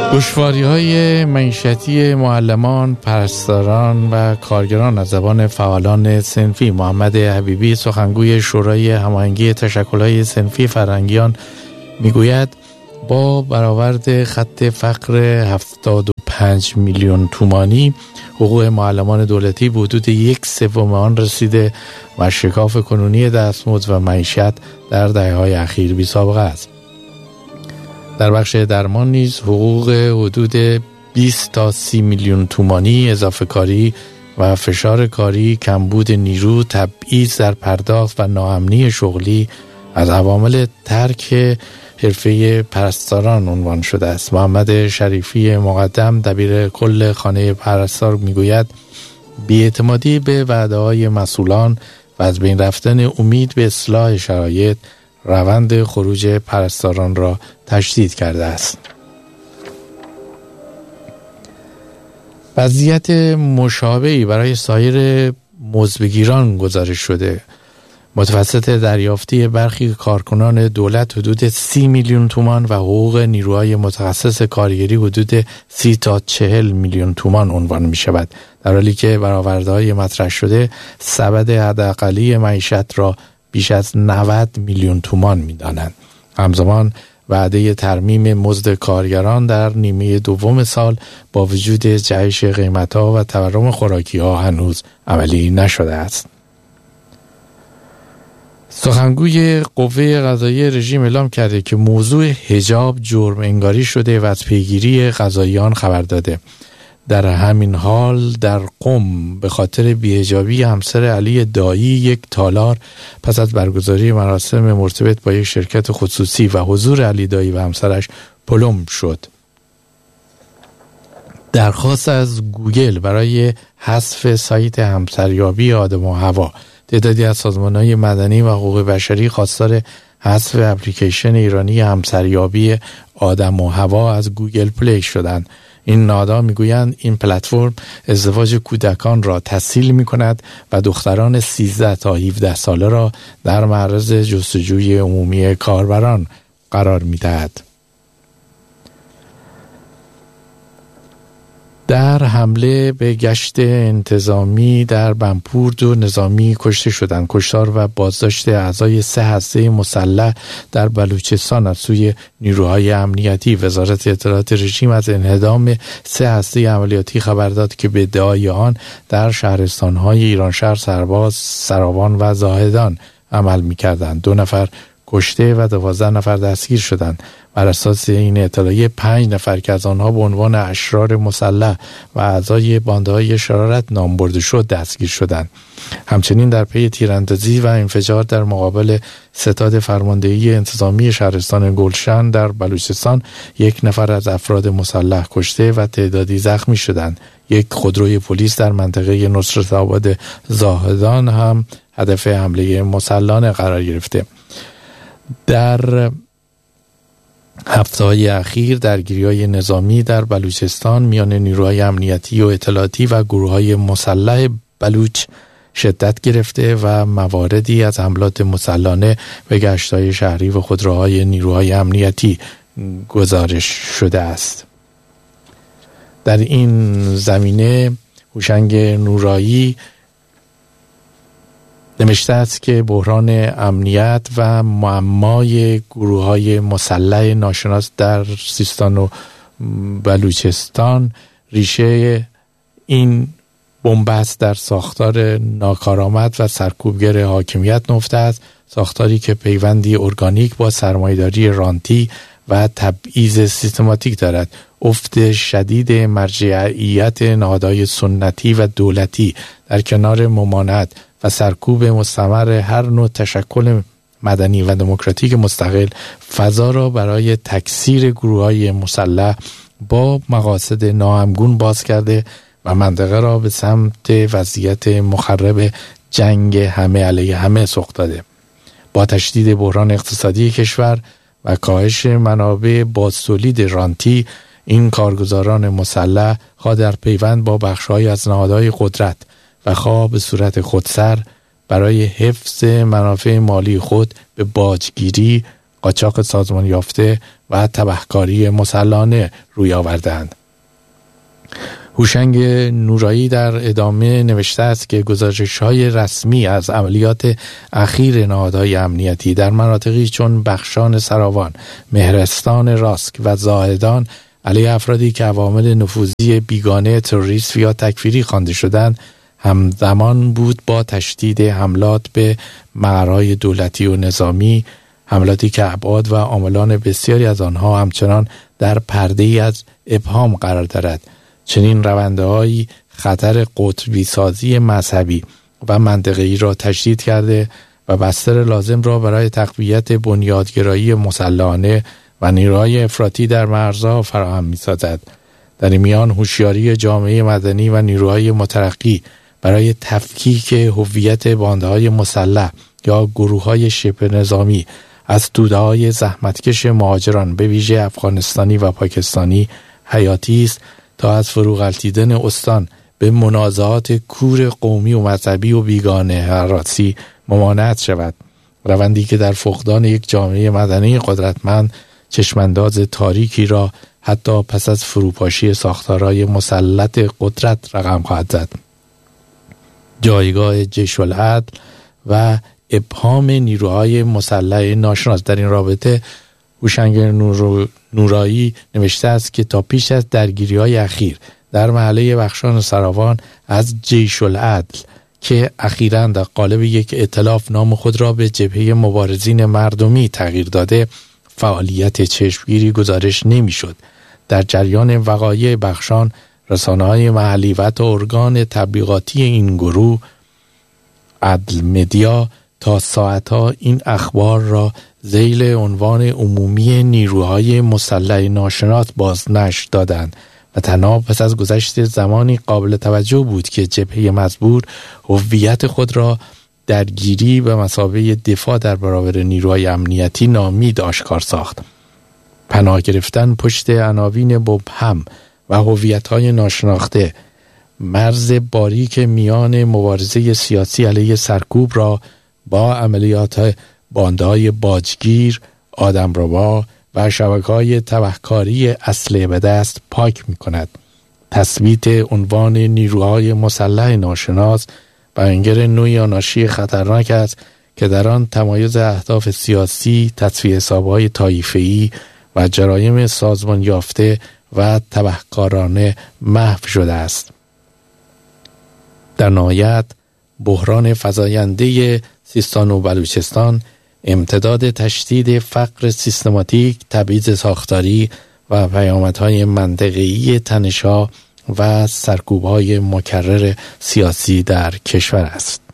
دشواری‌های معیشتی معلمان، پرستاران و کارگران از زبان فعالان صنفی. محمد حبیبی سخنگوی شورای هماهنگی تشکل‌های صنفی فرهنگیان میگوید با برآورد خط فقر 75 میلیون تومانی حقوق معلمان دولتی به حدود 1/3 آن رسیده و شکاف کنونی دستمزد و معیشت در دهه‌های اخیر بی سابقه است. در بخش درمان نیز حقوق حدود 20 تا 30 میلیون تومانی، اضافه کاری و فشار کاری، کمبود نیرو، تبعیض در پرداخت و ناامنی شغلی از عوامل ترک حرفه پرستاران عنوان شده است. محمد شریفی مقدم دبیر کل خانه پرستار میگوید بی‌اعتمادی به وعده‌های مسئولان و از بین رفتن امید به اصلاح شرایط روند خروج پرستاران را تشدید کرده است. وضعیت مشابهی برای سایر مزدبگیران گزارش شده. متوسط دریافتی برخی کارکنان دولت حدود 30 میلیون تومان و حقوق نیروهای متخصص کارگری حدود 30 تا 40 میلیون تومان عنوان می شود، در حالی که برآورده‌های مطرح شده سبد حداقلی معیشت را بیش از 90 میلیون تومان می دانند. همزمان وعده ترمیم مزد کارگران در نیمه دوم سال با وجود جهش قیمت‌ها و تورم خوراکی‌ها هنوز عملی نشده است. سخنگوی قوه قضاییه رژیم اعلام کرده که موضوع حجاب جرم انگاری شده و از پیگیری قضاییان خبر داده. در همین حال در قم به خاطر بی‌حجابی همسر علی دایی یک تالار پس از برگزاری مراسم مرتبط با یک شرکت خصوصی و حضور علی دایی و همسرش پلم شد. درخواست از گوگل برای حذف سایت همسریابی آدم و هوا. تعدادی از سازمان‌های مدنی و حقوق بشری خواستار حذف اپلیکیشن ایرانی همسریابی آدم و هوا از گوگل پلی شدند. این نهادها میگویند این پلتفرم ازدواج کودکان را تسهیل می‌کند و دختران 13 تا 17 ساله را در معرض جستجوی عمومی کاربران قرار می‌دهد. در حمله به گشت انتظامی در بنپور 2 نظامی کشته شدند. کشتار و بازداشت اعضای 3 هسته مسلح در بلوچستان از سوی نیروهای امنیتی. وزارت اطلاعات رژیم از انهدام 3 هسته عملیاتی خبر داد که به ادعای آن در شهرستان‌های ایرانشهر، سرباز، سراوان و زاهدان عمل می‌کردند. 2 نفر کشته و 12 نفر دستگیر شدند. بر اساس این اطلاعیه 5 نفر که از آنها به عنوان اشرار مسلح و اعضای باندهای شرارت نام برده شد دستگیر شدند. همچنین در پی تیراندازی و انفجار در مقابل ستاد فرماندهی انتظامی شهرستان گلشن در بلوچستان 1 نفر از افراد مسلح کشته و تعدادی زخمی شدند. 1 خودروی پلیس در منطقه نصرت آباد زاهدان هم هدف حمله مسلحانه قرار گرفته. در هفته‌های اخیر درگیری‌های نظامی در بلوچستان میان نیروهای امنیتی و اطلاعاتی و گروه‌های مسلح بلوچ شدت گرفته و مواردی از حملات مسلحانه به گشت‌های شهری و خودروهای نیروهای امنیتی گزارش شده است. در این زمینه هوشنگ نورایی نوشته است که بحران امنیت و معمای گروه‌های مسلح ناشناس در سیستان و بلوچستان ریشه این بنبست در ساختار ناکارآمد و سرکوبگر حاکمیت نهفته است، ساختاری که پیوندی ارگانیک با سرمایه‌داری رانتی و تبعیض سیستماتیک دارد. افت شدید مرجعیت نهادهای سنتی و دولتی در کنار ممانعت و سرکوب مستمر هر نوع تشکل مدنی و دموکراتیک مستقل فضا را برای تکثیر گروه‌های مسلح با مقاصد ناهمگون باز کرده و منطقه را به سمت وضعیت مخرب جنگ همه علیه همه سوق داده. با تشدید بحران اقتصادی کشور و کاهش منابع بازتولید رانتی، این کارگزاران مسلح خواه در پیوند با بخش‌های از نهادهای قدرت و خواه به صورت خودسر برای حفظ منافع مالی خود به باجگیری، قاچاق سازمان یافته و تبهکاری مسلحانه روی آوردند. هوشنگ نورایی در ادامه نوشته است که گزارش‌های رسمی از عملیات اخیر نهادهای امنیتی در مناطقی چون بخشان سراوان، مهرستان راسک و زاهدان علیه افرادی که عوامل نفوذی بیگانه تروریست یا تکفیری خوانده شدند همزمان بود با تشدید حملات به مقرهای دولتی و نظامی، حملاتی که ابعاد و عاملان بسیاری از آنها همچنان در پرده‌ای از ابهام قرار دارد. چنین رونده‌هایی خطر قطبی سازی مذهبی و منطقه‌ای را تشدید کرده و بستر لازم را برای تقویت بنیادگرایی مسلحانه و نیروهای افراطی در مرزها فراهم می‌سازد. در این میان هوشیاری جامعه مدنی و نیروهای مترقی برای تفکیک هویت باندهای مسلح یا گروه‌های شبه نظامی از توده‌های زحمتکش مهاجران به ویژه افغانستانی و پاکستانی حیاتی است تا از فروغلتیدن استان به منازعات کور قومی و مذهبی و بیگانه حراسی ممانعت شود. روندی که در فقدان یک جامعه مدنی قدرتمند چشمانداز تاریکی را حتی پس از فروپاشی ساختارهای مسلط قدرت رقم خواهد زد. جایگاه جیش العدل و ابهام نیروهای مسلح ناشناس. در این رابطه هوشنگ نورایی نوشته است که تا پیش از درگیری‌های اخیر در محله بخشان سراوان از جیش العدل که اخیراً در قالب یک ائتلاف نام خود را به جبهه مبارزین مردمی تغییر داده فعالیت چشمگیری گزارش نمی‌شد. در جریان وقایع بخشان رسانه‌های محلی و حتی ارگان تبلیغاتی این گروه عدل مدیا تا ساعتها این اخبار را ذیل عنوان عمومی نیروهای مسلح ناشناس بازنشر دادند و تنها پس از گذشت زمانی قابل توجه بود که جبهه مزبور هویت خود را درگیری به مثابه دفاع در برابر نیروهای امنیتی نامید آشکار ساخت. پناه گرفتن پشت عناوین مبهم و هویت‌های ناشناخته، مرز باریک میان مبارزه سیاسی علیه سرکوب را با عملیات باندهای باجگیر، آدمربا و شبکه‌های تبهکاری اسلحه به دست پاک می‌کند. تثبیت عنوان نیروهای مسلح ناشناس بیانگر نوعی آنارشی خطرناک است که در آن تمایز اهداف سیاسی، تصفیه حساب‌های طایفه‌ای و جرایم سازمان یافته و تبهکارانه محو شده است. در نهایت بحران فزاینده سیستان و بلوچستان، امتداد تشدید فقر سیستماتیک، تبعیض ساختاری و پیامدهای منطقه‌ای تنش‌ها و سرکوب‌های مکرر سیاسی در کشور است.